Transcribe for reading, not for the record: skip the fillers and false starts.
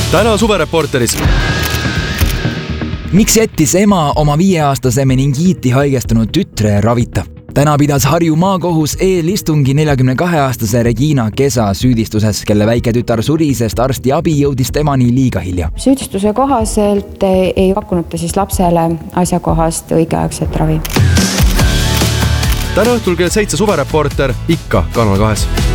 täna Suvereporteris. Miks jättis ema oma 5-aastase meningiiti haigestunud tütre ravita? Täna pidas Harju maakohus eelistungi 42-aastase Regina Kesa süüdistuses, kelle väike tütar suri, sest arsti abi jõudis temani liiga hilja. Süüdistuse kohaselt ei pakkunud ta siis lapsele asjakohast õigeaegset ravi. Täna õhtul kell 7 Suvereporter ikka Kanal 2.